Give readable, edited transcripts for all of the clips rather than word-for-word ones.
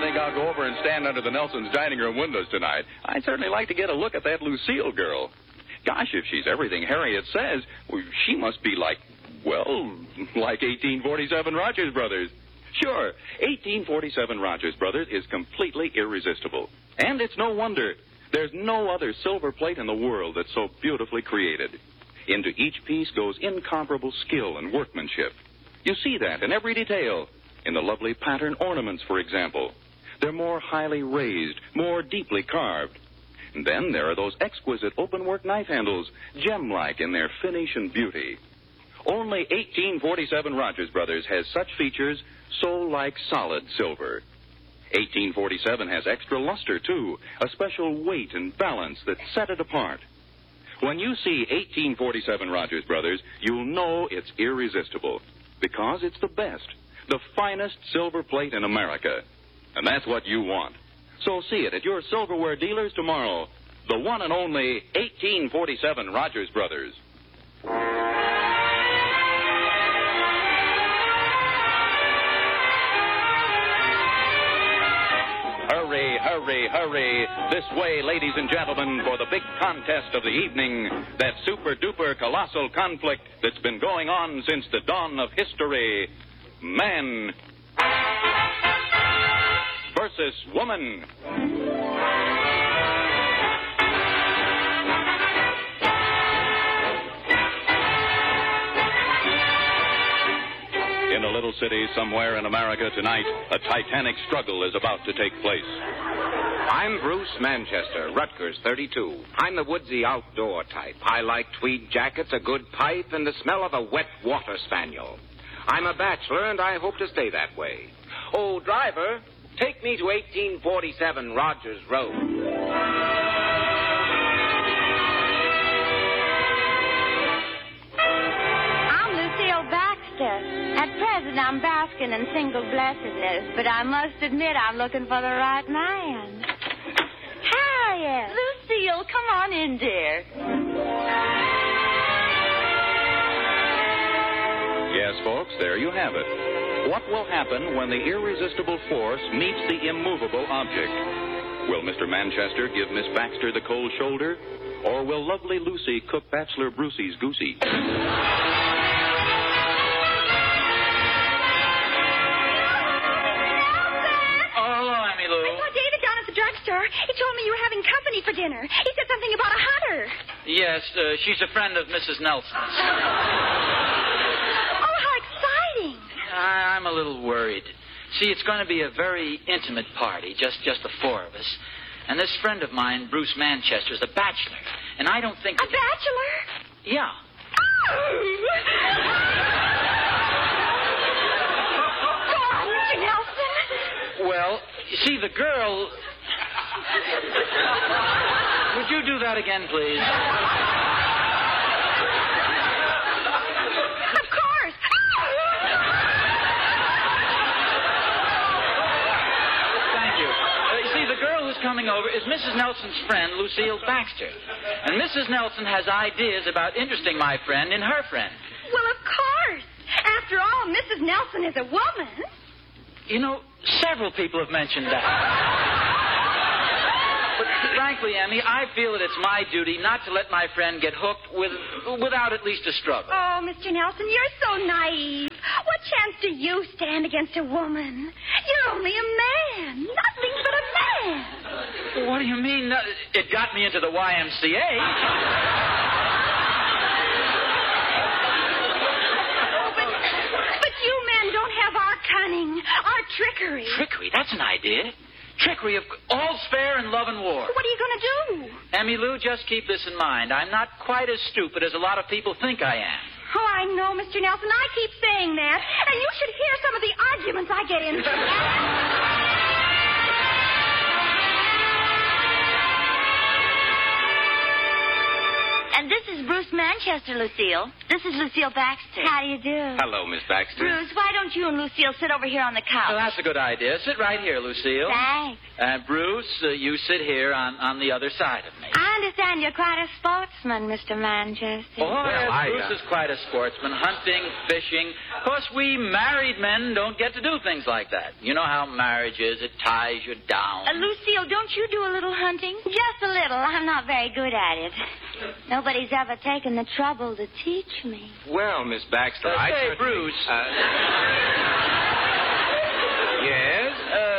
think I'll go over and stand under the Nelson's dining room windows tonight. I'd certainly like to get a look at that Lucille girl. Gosh, if she's everything Harriet says, well, she must be like 1847 Rogers Brothers. Sure, 1847 Rogers Brothers is completely irresistible. And it's no wonder. There's no other silver plate in the world that's so beautifully created. Into each piece goes incomparable skill and workmanship. You see that in every detail. In the lovely pattern ornaments, for example. They're more highly raised, more deeply carved. And then there are those exquisite open-work knife handles, gem-like in their finish and beauty. Only 1847 Rogers Brothers has such features so like solid silver. 1847 has extra luster, too, a special weight and balance that set it apart. When you see 1847 Rogers Brothers, you'll know it's irresistible, because it's the best, the finest silver plate in America. And that's what you want. So see it at your silverware dealers tomorrow. The one and only 1847 Rogers Brothers. Hurry, hurry, hurry. This way, ladies and gentlemen, for the big contest of the evening, that super-duper colossal conflict that's been going on since the dawn of history. Man versus woman. In a little city somewhere in America tonight, a titanic struggle is about to take place. I'm Bruce Manchester, Rutgers 32. I'm the woodsy outdoor type. I like tweed jackets, a good pipe, and the smell of a wet water spaniel. I'm a bachelor, and I hope to stay that way. Oh, driver, take me to 1847 Rogers Road. I'm Lucille Baxter. At present, I'm basking in single blessedness, but I must admit I'm looking for the right man. Harriet! Lucille, come on in, dear. Yes, folks, there you have it. What will happen when the irresistible force meets the immovable object? Will Mr. Manchester give Miss Baxter the cold shoulder? Or will lovely Lucy cook Bachelor Brucey's goosey? He told me you were having company for dinner. He said something about a hunter. Yes, she's a friend of Mrs. Nelson's. Oh, how exciting. I'm a little worried. See, it's going to be a very intimate party, just the four of us. And this friend of mine, Bruce Manchester, is a bachelor. And I don't think... A bachelor? Yeah. Go on, Mr. Nelson. Well, you see, the girl... Would you do that again, please? Of course. Thank you. You see, the girl who's coming over is Mrs. Nelson's friend, Lucille Baxter. And Mrs. Nelson has ideas about interesting my friend in her friend. Well, of course. After all, Mrs. Nelson is a woman. You know, several people have mentioned that. But frankly, Emmy, I feel that it's my duty not to let my friend get hooked without at least a struggle. Oh, Mr. Nelson, you're so naive. What chance do you stand against a woman? You're only a man. Nothing but a man. What do you mean? It got me into the YMCA. But you men don't have our cunning, our trickery. Trickery? That's an idea. Trickery of all's fair in love and war. What are you going to do? Emmy Lou, just keep this in mind. I'm not quite as stupid as a lot of people think I am. Oh, I know, Mr. Nelson. I keep saying that. And you should hear some of the arguments I get into. And this is Bruce Manchester. Manchester, Lucille. This is Lucille Baxter. How do you do? Hello, Miss Baxter. Bruce, why don't you and Lucille sit over here on the couch? Well, that's a good idea. Sit right here, Lucille. Thanks. And Bruce, you sit here on the other side of me. I understand you're quite a sportsman, Mr. Manchester. Oh, yes, Bruce is quite a sportsman. Hunting, fishing. Of course, we married men don't get to do things like that. You know how marriage is. It ties you down. Lucille, don't you do a little hunting? Just a little. I'm not very good at it. Nobody's ever taken the trouble to teach me. Well, Miss Baxter, I say, certainly... Bruce. Yes?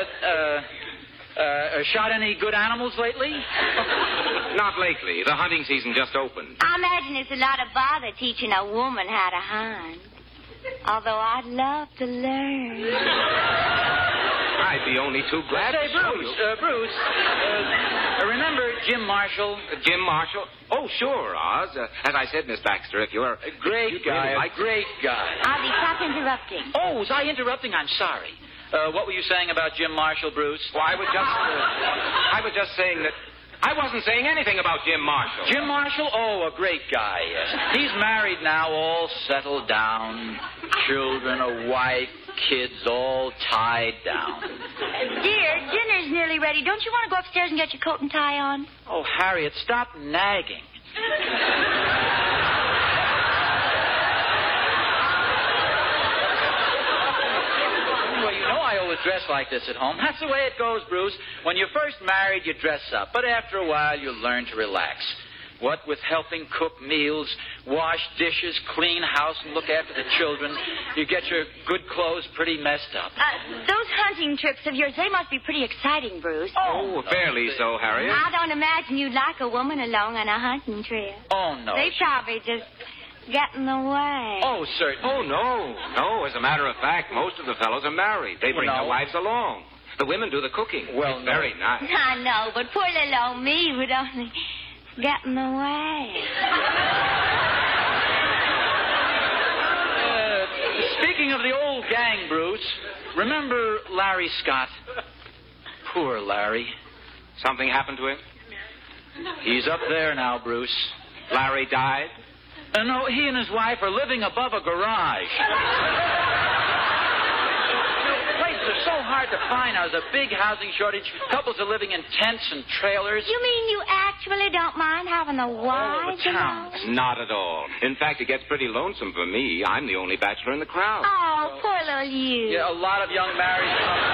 Shot any good animals lately? Not lately. The hunting season just opened. I imagine it's a lot of bother teaching a woman how to hunt. Although I'd love to learn. I'd be only too glad to show you. Bruce, remember Jim Marshall? Jim Marshall? Oh, sure, Oz. As I said, Miss Baxter, if you're... A great guy, really great guy. I'll be stop interrupting. Oh, was I interrupting? I'm sorry. What were you saying about Jim Marshall, Bruce? Well, I was just saying that... I wasn't saying anything about Jim Marshall. Jim Marshall? Oh, a great guy, yes. He's married now, all settled down. Children, a wife, kids, all tied down. Dear, dinner's nearly ready. Don't you want to go upstairs and get your coat and tie on? Oh, Harriet, stop nagging. Well, you know I always dress like this at home. That's the way it goes, Bruce. When you're first married, you dress up. But after a while, you learn to relax. What with helping cook meals, wash dishes, clean house, and look after the children, you get your good clothes pretty messed up. Those hunting trips of yours, they must be pretty exciting, Bruce. Oh, fairly so, Harriet. I don't imagine you'd like a woman along on a hunting trip. Oh, no. They probably just get in the way. Oh, certainly. Oh, no. No, as a matter of fact, most of the fellows are married. They bring their wives along. The women do the cooking. Well, it's very nice. I know, but poor little old me would only get in the way. Speaking of the old gang, Bruce, remember Larry Scott? Poor Larry. Something happened to him? He's up there now, Bruce. Larry died? No, he and his wife are living above a garage. Places are so hard to find now. There's a big housing shortage. Couples are living in tents and trailers. You mean you actually don't mind having a wife? Not at all. In fact, it gets pretty lonesome for me. I'm the only bachelor in the crowd. Oh, poor little you. Yeah, a lot of young married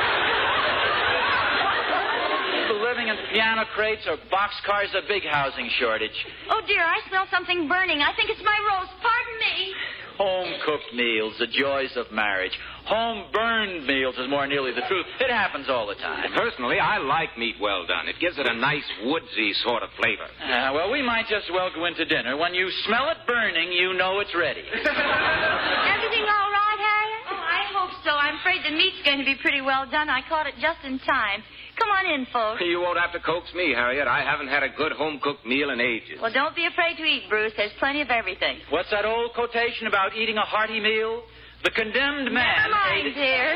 people living in piano crates or boxcars. A big housing shortage. Oh, dear, I smell something burning. I think it's my roast. Pardon me. Home-cooked meals, the joys of marriage. Home-burned meals is more nearly the truth. It happens all the time. Personally, I like meat well done. It gives it a nice woodsy sort of flavor. Well, we might just well go into dinner. When you smell it burning, you know it's ready. Everything all right, Harriet? Oh, I hope so. I'm afraid the meat's going to be pretty well done. I caught it just in time. Come on in, folks. You won't have to coax me, Harriet. I haven't had a good home-cooked meal in ages. Well, don't be afraid to eat, Bruce. There's plenty of everything. What's that old quotation about eating a hearty meal? The condemned man... Never mind, dear.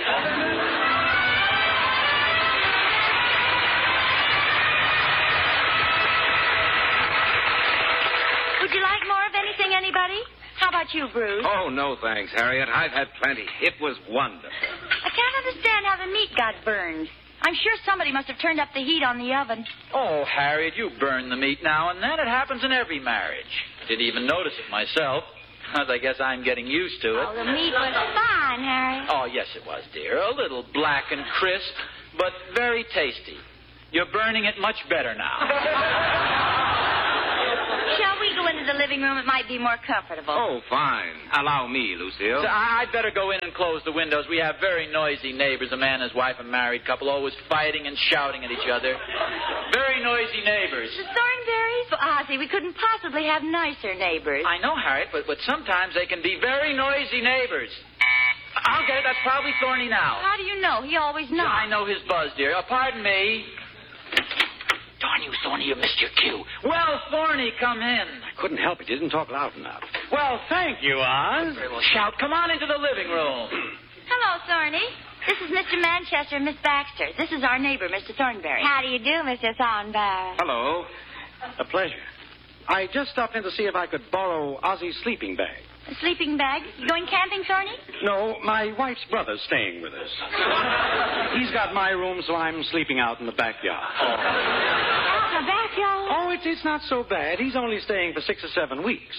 Would you like more of anything, anybody? How about you, Bruce? Oh, no, thanks, Harriet. I've had plenty. It was wonderful. I can't understand how the meat got burned. I'm sure somebody must have turned up the heat on the oven. Oh, Harriet, you burn the meat now and then. It happens in every marriage. Didn't even notice it myself. I guess I'm getting used to it. Oh, the meat was fine, Harriet. Oh, yes, it was, dear. A little black and crisp, but very tasty. You're burning it much better now. Shall we go into the living room? It might be more comfortable. Oh, fine. Allow me, Lucille. So I'd better go in and close the windows. We have very noisy neighbors, a man, his wife, a married couple, always fighting and shouting at each other. Very noisy neighbors. The Thornberrys? Well, Ozzie, we couldn't possibly have nicer neighbors. I know, Harriet, but sometimes they can be very noisy neighbors. I'll get it. That's probably Thorny now. How do you know? He always knocks. I know his buzz, dear. Pardon me. Darn you, Thorny, you missed your cue. Well, Thorny, come in. I couldn't help it. You didn't talk loud enough. Well, thank you, Oz. Very well, shout. Come on into the living room. Hello, Thorny. This is Mr. Manchester and Miss Baxter. This is our neighbor, Mr. Thornberry. How do you do, Mr. Thornberry? Hello. A pleasure. I just stopped in to see if I could borrow Ozzy's sleeping bag. A sleeping bag? You going camping, Thorny? No, my wife's brother's staying with us. He's got my room, so I'm sleeping out in the backyard. Out in the backyard? Oh, it's not so bad. He's only staying for 6 or 7 weeks.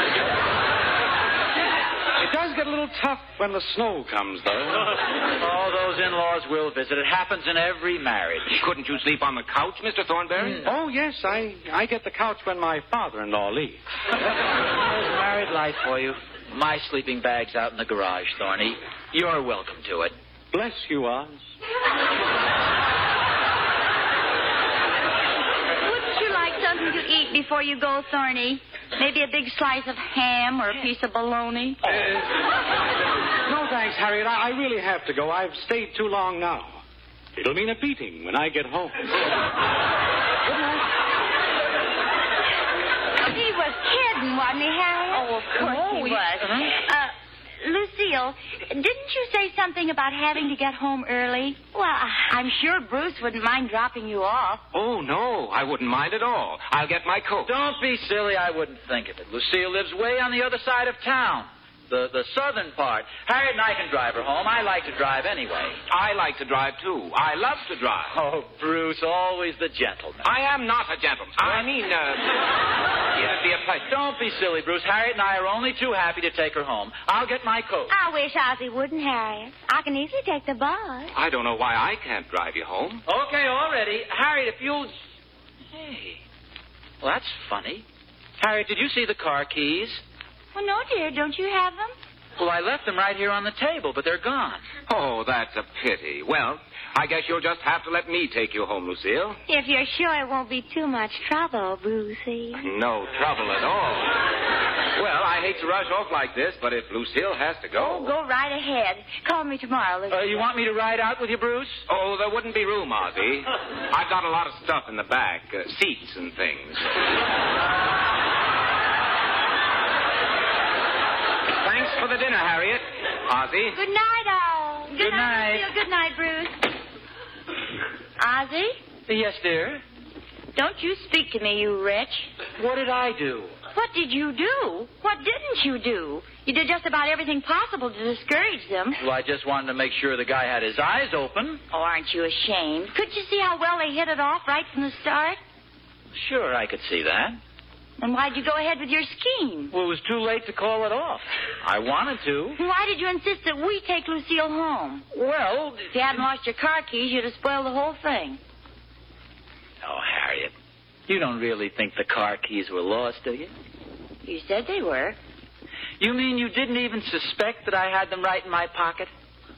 It does get a little tough when the snow comes, though. Oh, those in-laws will visit. It happens in every marriage. Couldn't you sleep on the couch, Mr. Thornberry? Oh, yes, I get the couch when my father-in-law leaves. There's married life for you. My sleeping bag's out in the garage, Thorny. You're welcome to it. Bless you, Oz. Wouldn't you like something to eat before you go, Thorny? Maybe a big slice of ham or a piece of bologna? No, thanks, Harriet. I really have to go. I've stayed too long now. It'll mean a beating when I get home. Good night. He was kidding, wasn't he, Harriet? Oh, of course he was. Lucille, didn't you say something about having to get home early? Well, I'm sure Bruce wouldn't mind dropping you off. Oh, no, I wouldn't mind at all. I'll get my coat. Don't be silly. I wouldn't think of it. Lucille lives way on the other side of town. The southern part. Harriet and I can drive her home. I like to drive anyway. I like to drive, too. I love to drive. Oh, Bruce, always the gentleman. I am not a gentleman. I mean, it'd be a pleasure. Don't be silly, Bruce. Harriet and I are only too happy to take her home. I'll get my coat. I wish Ozzy wouldn't, Harriet. I can easily take the bus. I don't know why I can't drive you home. Okay, already. Harriet, if you'll... Hey. Well, that's funny. Harriet, did you see the car keys? Well, no, dear. Don't you have them? Well, I left them right here on the table, but they're gone. Oh, that's a pity. Well, I guess you'll just have to let me take you home, Lucille. If you're sure it won't be too much trouble, Brucey. No trouble at all. Well, I hate to rush off like this, but if Lucille has to go... Oh, go right ahead. Call me tomorrow, Lucille. You want me to ride out with you, Bruce? Oh, there wouldn't be room, Ozzy. I've got a lot of stuff in the back, seats and things. Thanks for the dinner, Harriet. Ozzy. Good night, all. Good night, Lucille. Good night, Bruce. Ozzy? Yes, dear. Don't you speak to me, you wretch. What did I do? What did you do? What didn't you do? You did just about everything possible to discourage them. Well, I just wanted to make sure the guy had his eyes open. Oh, aren't you ashamed? Couldn't you see how well they hit it off right from the start? Sure, I could see that. Then why'd you go ahead with your scheme? Well, it was too late to call it off. I wanted to. Why did you insist that we take Lucille home? Well... If you hadn't lost your car keys, you'd have spoiled the whole thing. Oh, Harriet, you don't really think the car keys were lost, do you? You said they were. You mean you didn't even suspect that I had them right in my pocket?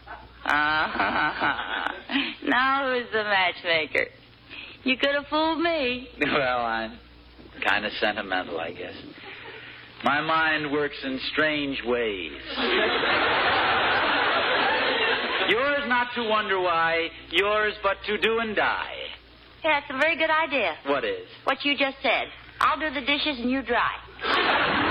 Now who's the matchmaker? You could have fooled me. Well, I'm kind of sentimental, I guess. My mind works in strange ways. Yours not to wonder why, yours but to do and die. Yeah, that's a very good idea. What is? What you just said. I'll do the dishes and you dry.